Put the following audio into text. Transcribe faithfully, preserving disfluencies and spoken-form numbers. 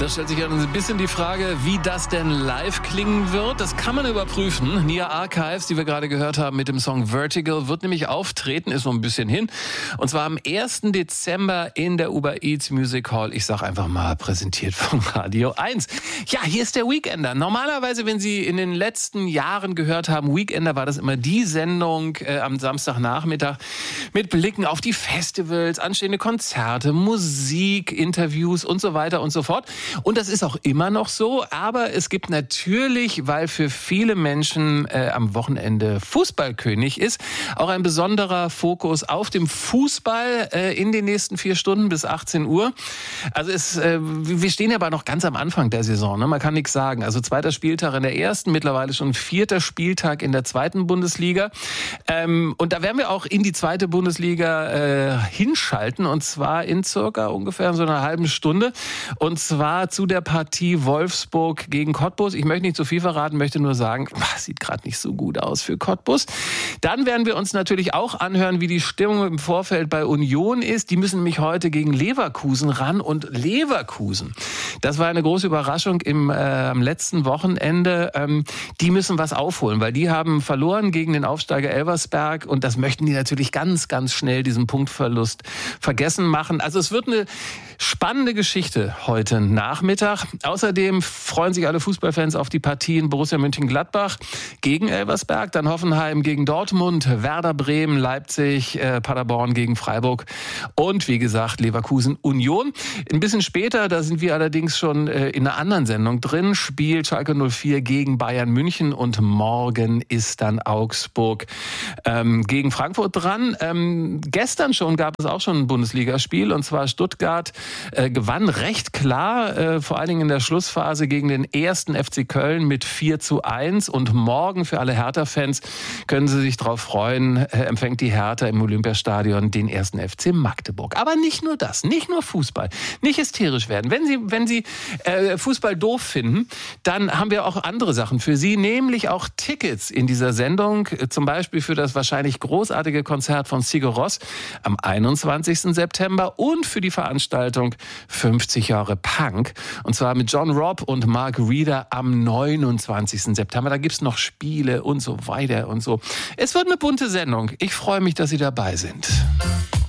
Das stellt sich ja ein bisschen die Frage, wie das denn live klingen wird. Das kann man überprüfen. Nia Archives, die wir gerade gehört haben mit dem Song Vertical, wird nämlich auftreten, ist so ein bisschen hin. Und zwar am ersten Dezember in der Uber Eats Music Hall. Ich sag einfach mal, präsentiert von Radio eins. Ja, hier ist der Weekender. Normalerweise, wenn Sie in den letzten Jahren gehört haben, Weekender war das immer die Sendung äh, am Samstagnachmittag mit Blicken auf die Festivals, anstehende Konzerte, Musik, Interviews und so weiter und so fort. Und das ist auch immer noch so, aber es gibt natürlich, weil für viele Menschen äh, am Wochenende Fußballkönig ist, auch ein besonderer Fokus auf dem Fußball äh, in den nächsten vier Stunden bis achtzehn Uhr. Also es, äh, wir stehen ja aber noch ganz am Anfang der Saison, ne? Man kann nichts sagen. Also zweiter Spieltag in der ersten, mittlerweile schon vierter Spieltag in der zweiten Bundesliga. Ähm, und da werden wir auch in die zweite Bundesliga äh, hinschalten, und zwar in circa ungefähr so einer halben Stunde. Und zwar zu der Partie Wolfsburg gegen Cottbus. Ich möchte nicht zu viel verraten, möchte nur sagen, sieht gerade nicht so gut aus für Cottbus. Dann werden wir uns natürlich auch anhören, wie die Stimmung im Vorfeld bei Union ist. Die müssen nämlich heute gegen Leverkusen ran. Und Leverkusen, das war eine große Überraschung im äh, am letzten Wochenende. Ähm, die müssen was aufholen, weil die haben verloren gegen den Aufsteiger Elversberg. Und das möchten die natürlich ganz, ganz schnell, diesen Punktverlust vergessen machen. Also es wird eine spannende Geschichte heute Nachmittag. Außerdem freuen sich alle Fußballfans auf die Partien Borussia Mönchengladbach gegen Elversberg, dann Hoffenheim gegen Dortmund, Werder Bremen, Leipzig, äh, Paderborn gegen Freiburg und wie gesagt Leverkusen Union. Ein bisschen später, da sind wir allerdings schon äh, in einer anderen Sendung drin, spielt Schalke null vier gegen Bayern München und morgen ist dann Augsburg ähm, gegen Frankfurt dran. Ähm, gestern schon gab es auch schon ein Bundesligaspiel, und zwar Stuttgart äh, gewann recht klar, äh, vor allen Dingen in der Schlussphase gegen den ersten F C Köln mit vier zu eins. Und morgen für alle Hertha-Fans können Sie sich darauf freuen, äh, empfängt die Hertha im Olympiastadion den ersten F C Magdeburg. Aber nicht nur das, nicht nur Fußball, nicht hysterisch werden. Wenn Sie, wenn Sie äh, Fußball doof finden, dann haben wir auch andere Sachen für Sie, nämlich auch Tickets in dieser Sendung, äh, zum Beispiel für das wahrscheinlich großartige Konzert von Sigur Rós am einundzwanzigsten September und für die Veranstaltung fünfzig Jahre Punk. Und zwar mit John Robb und Mark Reeder am neunundzwanzigsten September. Da gibt's noch Spiele und so weiter und so. Es wird eine bunte Sendung. Ich freue mich, dass Sie dabei sind.